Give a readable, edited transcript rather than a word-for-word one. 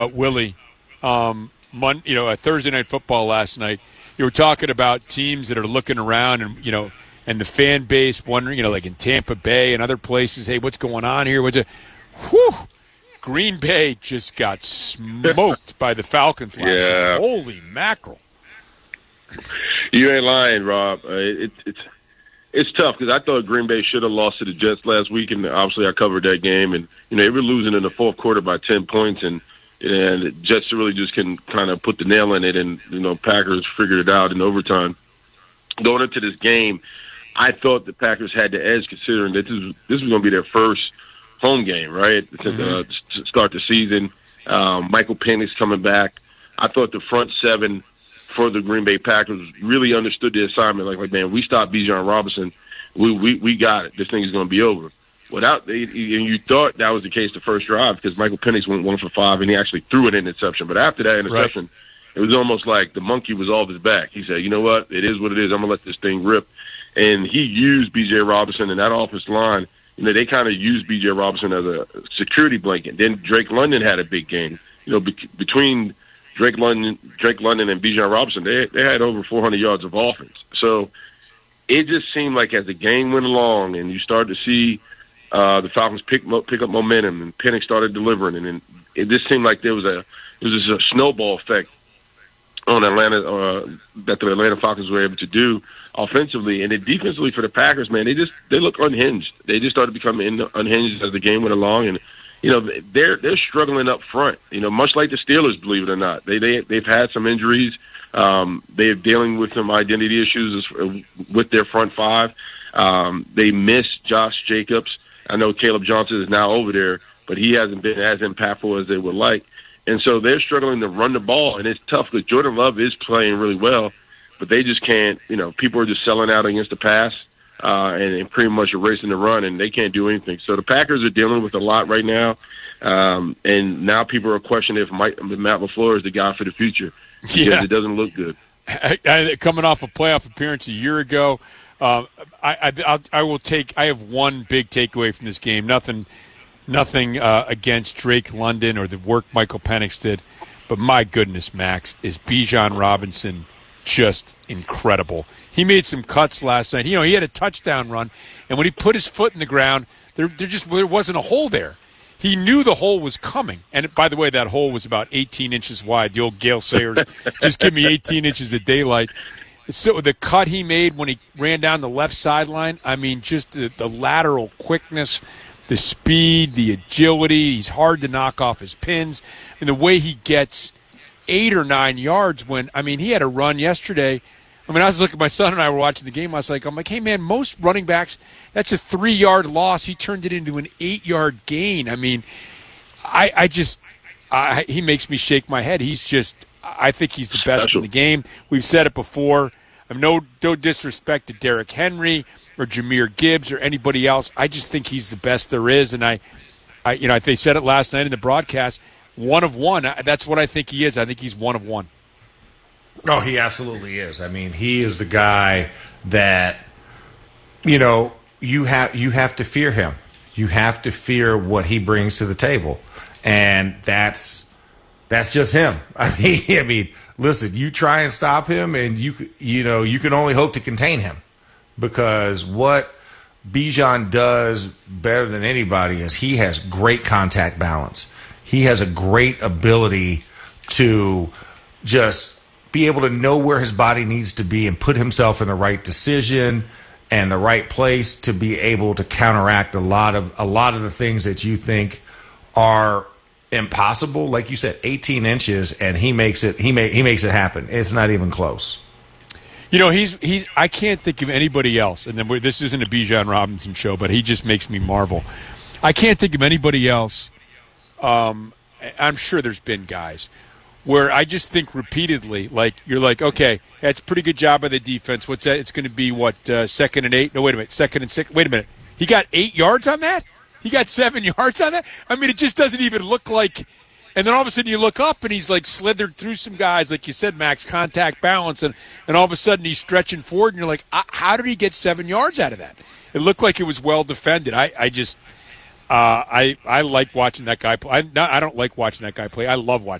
Willie, Thursday Night Football last night. You were talking about teams that are looking around and the fan base wondering, like in Tampa Bay and other places, hey, what's going on here? Green Bay just got smoked by the Falcons last night. Holy mackerel. You ain't lying, Rob. It's tough because I thought Green Bay should have lost to the Jets last week, and obviously I covered that game. And, they were losing in the fourth quarter by 10 points, and the Jets really just can kind of put the nail in it, and, Packers figured it out in overtime. Going into this game, I thought the Packers had the edge considering that this was going to be their first home game, right, to start the season. Michael Penix coming back. I thought the front seven for the Green Bay Packers really understood the assignment. Like man, we stopped Bijan Robinson. We got it. This thing is going to be over. And you thought that was the case the first drive because Michael Penix went 1 for 5 and he actually threw an interception. But after that interception, It was almost like the monkey was off his back. He said, you know what? It is what it is. I'm going to let this thing rip. And he used B.J. Robinson and that offensive line. They kind of used B.J. Robinson as a security blanket. Then Drake London had a big game. Between Drake London and Bijan Robinson, they had over 400 yards of offense. So it just seemed like as the game went along and you started to see the Falcons pick up momentum and Penix started delivering, and then it just seemed like there was a snowball effect on Atlanta that the Atlanta Falcons were able to do offensively. And then defensively for the Packers, man, they look unhinged. They just started becoming unhinged as the game went along, and they're struggling up front. Much like the Steelers, believe it or not, they've had some injuries. They're dealing with some identity issues with their front five. They miss Josh Jacobs. I know Caleb Johnson is now over there, but he hasn't been as impactful as they would like. And so they're struggling to run the ball, and it's tough because Jordan Love is playing really well, but they just can't. People are just selling out against the pass and pretty much erasing the run, and they can't do anything. So the Packers are dealing with a lot right now, and now people are questioning if Matt LaFleur is the guy for the future because it doesn't look good. Coming off a playoff appearance a year ago, I have one big takeaway from this game. Nothing against Drake London or the work Michael Penix did, but my goodness, Max, is Bijan Robinson just incredible. He made some cuts last night. He had a touchdown run, and when he put his foot in the ground, there wasn't a hole there. He knew the hole was coming. And, by the way, that hole was about 18 inches wide. The old Gale Sayers, just give me 18 inches of daylight. So the cut he made when he ran down the left sideline, I mean, just the lateral quickness, the speed, the agility. He's hard to knock off his pins. And the way he gets 8 or 9 yards he had a run yesterday. I was looking, my son and I were watching the game last night. I'm like, hey, man, most running backs, that's a 3-yard loss. He turned it into an 8-yard gain. He makes me shake my head. I think he's the best in the game. We've said it before. No disrespect to Derrick Henry or Jahmyr Gibbs or anybody else. I just think he's the best there is. And they said it last night in the broadcast, one of one. That's what I think he is. I think he's one of one. Oh, he absolutely is. He is the guy that, you have to fear him. You have to fear what he brings to the table. And that's just him. Listen, you try and stop him and you can only hope to contain him, because what Bijan does better than anybody is he has great contact balance. He has a great ability to just be able to know where his body needs to be and put himself in the right decision and the right place to be able to counteract a lot of the things that you think are impossible. Like you said, 18 inches, and he makes it happen. It's not even close. I can't think of anybody else, and then this isn't a Bijan Robinson show, but he just makes me marvel. I can't think of anybody else. I'm sure there's been guys where I just think repeatedly, you're like, okay, that's a pretty good job by the defense. What's that? It's going to be, 2nd and 8? No, wait a minute, 2nd and 6. Wait a minute. He got 8 yards on that? He got 7 yards on that? It just doesn't even look like – and then all of a sudden you look up and he's, slithered through some guys, like you said, Max, contact balance, and all of a sudden he's stretching forward, and you're like, how did he get 7 yards out of that? It looked like it was well defended. I like watching that guy play. I don't like watching that guy play. I love watching